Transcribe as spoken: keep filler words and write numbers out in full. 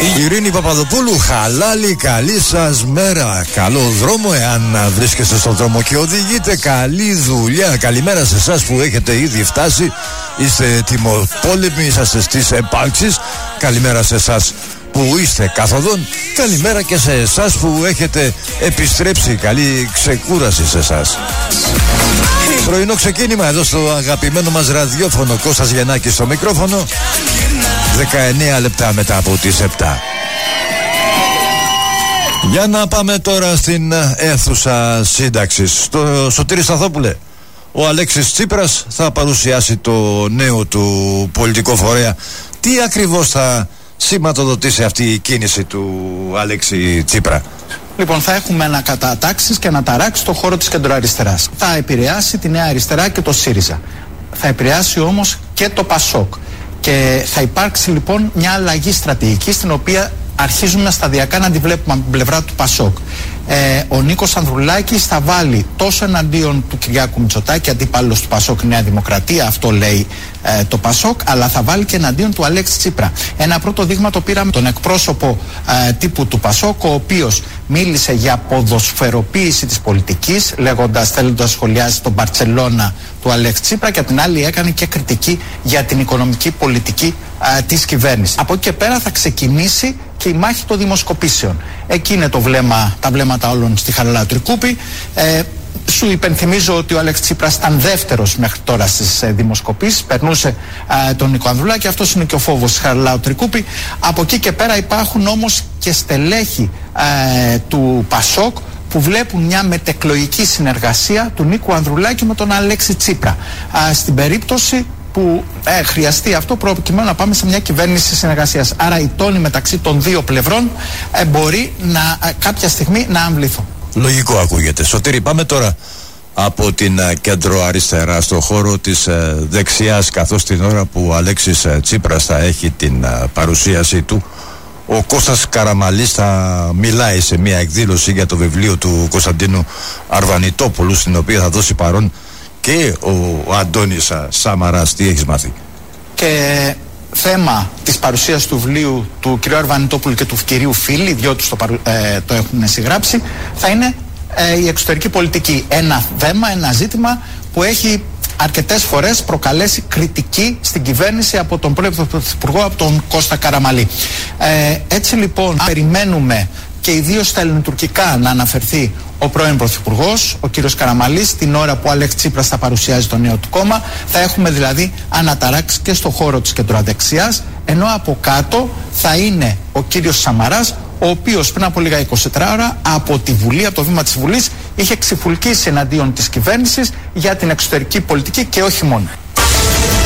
Ειρήνη Παπαδοπούλου, χαλάλη, καλή σας μέρα. Καλό δρόμο εάν βρίσκεστε στον δρόμο και οδηγείτε. Καλή δουλειά. Καλημέρα σε εσάς που έχετε ήδη φτάσει. Είστε τιμοπόλεμοι, είσαστε στις επάλξεις. Καλημέρα σε εσάς που είστε καθοδόν. Καλημέρα και σε εσάς που έχετε επιστρέψει. Καλή ξεκούραση σε εσάς. Πρωινό ξεκίνημα εδώ στο αγαπημένο μας ραδιόφωνο. Κώστας Γιαννάκης στο μικρόφωνο. δεκαεννέα λεπτά μετά από τις επτά. Για να πάμε τώρα στην αίθουσα σύνταξης. Στο Σωτήρη Σταθόπουλε, ο Αλέξης Τσίπρας θα παρουσιάσει το νέο του πολιτικό φορέα. Τι ακριβώς θα σηματοδοτήσει αυτή η κίνηση του Αλέξη Τσίπρα? Λοιπόν, θα έχουμε να κατατάξεις και να ταράξει το χώρο της κεντροαριστεράς. Θα επηρεάσει τη Νέα Αριστερά και το ΣΥΡΙΖΑ. Θα επηρεάσει όμως και το ΠΑΣΟΚ. Και θα υπάρξει λοιπόν μια αλλαγή στρατηγική, στην οποία αρχίζουμε σταδιακά να τη βλέπουμε από την πλευρά του ΠΑΣΟΚ. Ε, ο Νίκος Ανδρουλάκης θα βάλει τόσο εναντίον του Κυριάκου Μητσοτάκη, αντίπαλος του ΠΑΣΟΚ Νέα Δημοκρατία, αυτό λέει ε, το ΠΑΣΟΚ, αλλά θα βάλει και εναντίον του Αλέξη Τσίπρα. Ένα πρώτο δείγμα το πήραμε τον εκπρόσωπο ε, τύπου του ΠΑΣΟΚ, ο οποίος μίλησε για ποδοσφαιροποίηση της πολιτικής, λέγοντας, θέλοντας να σχολιάσει τον Μπαρτσελώνα του Αλέξη Τσίπρα, και από την άλλη έκανε και κριτική για την οικονομική πολιτική ε, της κυβέρνησης. Από εκεί και πέρα θα ξεκινήσει και η μάχη των δημοσκοπήσεων. Εκεί είναι το βλέμμα, τα βλέμματα όλων στη Χαραλάου Τρικούπη. Ε, σου υπενθυμίζω ότι ο Αλέξη Τσίπρας ήταν δεύτερος μέχρι τώρα στις ε, δημοσκοπήσεις, περνούσε ε, τον Νίκο Ανδρουλάκη, και αυτός είναι και ο φόβος της Χαραλάου Τρικούπη. Από εκεί και πέρα υπάρχουν όμως και στελέχη ε, του ΠΑΣΟΚ που βλέπουν μια μετεκλογική συνεργασία του Νίκου Ανδρουλάκη με τον Αλέξη Τσίπρα. Ε, στην περίπτωση που ε, χρειαστεί αυτό, προκειμένου να πάμε σε μια κυβέρνηση συνεργασίας. Άρα οι τόνοι μεταξύ των δύο πλευρών ε, μπορεί να, ε, κάποια στιγμή να αμβληθούν. Λογικό ακούγεται. Σωτήρη, πάμε τώρα από την uh, κέντρο αριστερά στο χώρο της uh, δεξιάς, καθώς την ώρα που ο Αλέξης uh, Τσίπρας θα έχει την uh, παρουσίαση του, ο Κώστας Καραμαλής θα μιλάει σε μια εκδήλωση για το βιβλίο του Κωνσταντίνου Αρβανιτόπουλου, στην οποία θα δώσει παρόν και ο Αντώνης Σαμαράς. Τι έχεις μάθει? Και θέμα της παρουσίας του βιβλίου του κ. Αρβανιτόπουλου και του κυρίου Φίλη, οι δυο τους το, παρου, ε, το έχουν συγγράψει, θα είναι ε, η εξωτερική πολιτική. Ένα θέμα, ένα ζήτημα που έχει αρκετές φορές προκαλέσει κριτική στην κυβέρνηση από τον πρώην Πρωθυπουργό, από τον Κώστα Καραμαλή. Ε, έτσι λοιπόν περιμένουμε και ιδίως στα ελληνοτουρκικά να αναφερθεί ο πρώην Πρωθυπουργός, ο κύριος Καραμαλής, την ώρα που ο Αλέξη Τσίπρας θα παρουσιάζει το νέο του κόμμα. Θα έχουμε δηλαδή αναταράξει και στο χώρο της κεντροαδεξιάς, ενώ από κάτω θα είναι ο κύριος Σαμαράς, ο οποίος πριν από λίγα εικοσιτετρά ώρα από τη Βουλή, από το βήμα της Βουλής, είχε ξυφουλκίσει εναντίον της κυβέρνησης για την εξωτερική πολιτική και όχι μόνο.